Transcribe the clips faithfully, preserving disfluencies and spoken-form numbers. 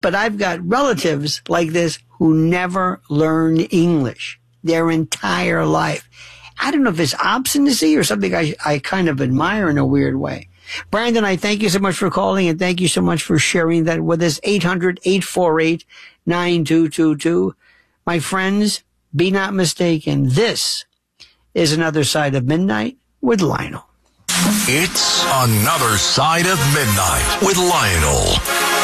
But I've got relatives like this who never learned English their entire life. I don't know if it's obstinacy or something I, I kind of admire in a weird way. Brandon, I thank you so much for calling, and thank you so much for sharing that with us. eight hundred, eight four eight, nine two two two. My friends, be not mistaken. This is Another Side of Midnight with Lionel. It's Another Side of Midnight with Lionel.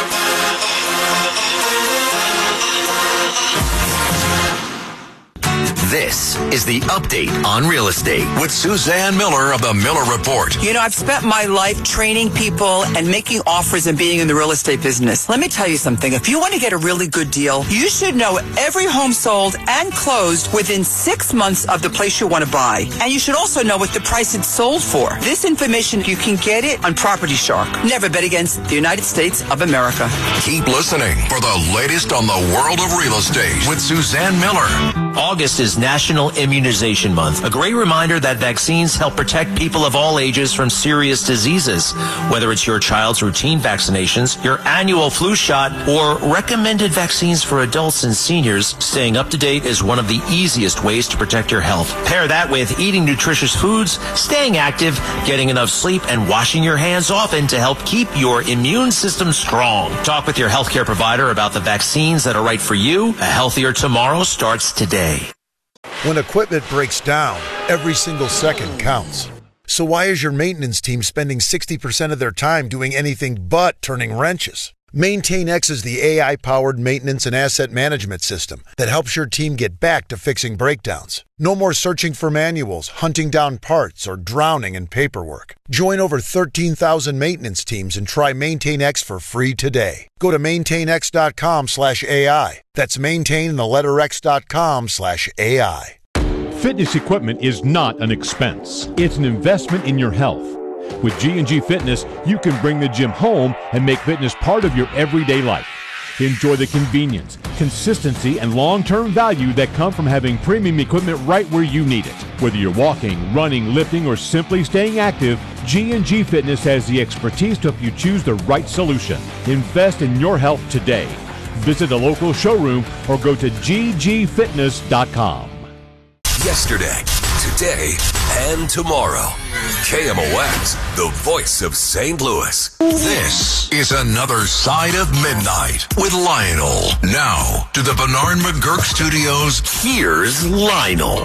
This is the update on real estate with Suzanne Miller of the Miller Report. You know, I've spent my life training people and making offers and being in the real estate business. Let me tell you something. If you want to get a really good deal, you should know every home sold and closed within six months of the place you want to buy. And you should also know what the price it's sold for. This information, you can get it on Property Shark. Never bet against the United States of America. Keep listening for the latest on the world of real estate with Suzanne Miller. August is National Immunization Month, a great reminder that vaccines help protect people of all ages from serious diseases. Whether it's your child's routine vaccinations, your annual flu shot, or recommended vaccines for adults and seniors, staying up to date is one of the easiest ways to protect your health. Pair that with eating nutritious foods, staying active, getting enough sleep, and washing your hands often to help keep your immune system strong. Talk with your healthcare provider about the vaccines that are right for you. A healthier tomorrow starts today. When equipment breaks down, every single second counts. So why is your maintenance team spending sixty percent of their time doing anything but turning wrenches? MaintainX is the A I-powered maintenance and asset management system that helps your team get back to fixing breakdowns. No more searching for manuals, hunting down parts, or drowning in paperwork. Join over thirteen thousand maintenance teams and try MaintainX for free today. Go to maintainx.com slash AI. That's maintain the letter x.com slash AI. Fitness equipment is not an expense. It's an investment in your health. With G and G Fitness, you can bring the gym home and make fitness part of your everyday life. Enjoy the convenience, consistency, and long-term value that come from having premium equipment right where you need it. Whether you're walking, running, lifting, or simply staying active, G and G Fitness has the expertise to help you choose the right solution. Invest in your health today. Visit a local showroom or go to g g fitness dot com. Yesterday, today, and tomorrow. K M O X, the voice of Saint Louis. This is Another Side of Midnight with Lionel. Now, to the Bernard McGurk Studios, here's Lionel.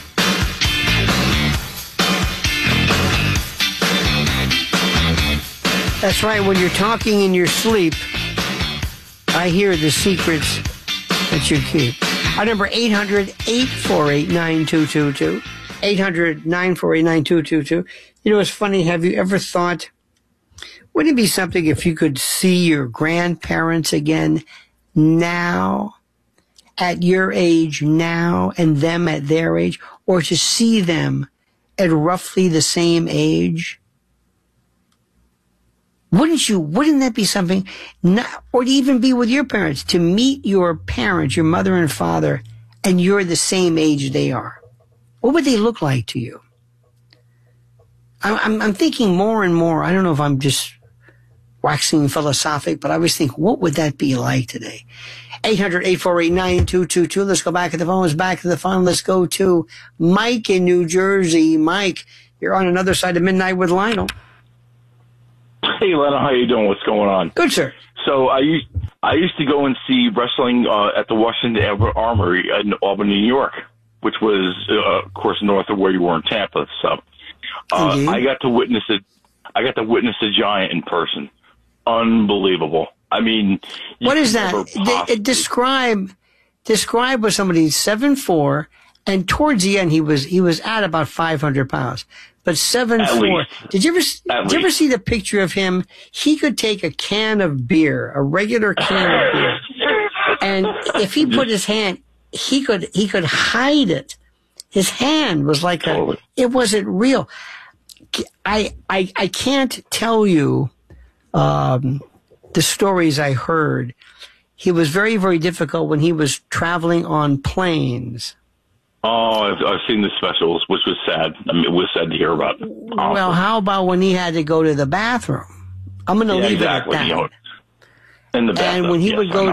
That's right. When you're talking in your sleep, I hear the secrets that you keep. Our number eight hundred, eight four eight, nine two two two. eight hundred, nine four eight, nine two two two. You know, it's funny. Have you ever thought, wouldn't it be something if you could see your grandparents again now, at your age now, and them at their age, or to see them at roughly the same age? Wouldn't you, wouldn't that be something, not, or to even be with your parents, to meet your parents, your mother and father, and you're the same age they are? What would they look like to you? I'm, I'm thinking more and more, I don't know if I'm just waxing philosophic, but I always think, what would that be like today? eight hundred, eight four eight, nine two two two. Let's go back to the phone. Let's back to the phone. Let's go to Mike in New Jersey. Mike, you're on Another Side of Midnight with Lionel. Hey, Lionel, how you doing? What's going on? Good, sir. So I used I used to go and see wrestling uh, at the Washington Armory in Albany, New York, which was, uh, of course, north of where you were in Tampa. So uh, I got to witness it. I got to witness the Giant in person. Unbelievable. I mean, what is that? De- describe describe what somebody seven four, and towards the end he was he was at about five hundred pounds. But seven At four. least. Did you ever At did you ever least. see the picture of him? He could take a can of beer, a regular can of beer, and if he put his hand, he could he could hide it. His hand was like a. It wasn't real. I I I can't tell you um, the stories I heard. He was very very difficult when he was traveling on planes. Oh, I've, I've seen the specials, which was sad. I mean, it was sad to hear about. Well, how about when he had to go to the bathroom? I'm going to Yeah, leave exactly. it at that. You know, In the bathtub, and when he yes, would go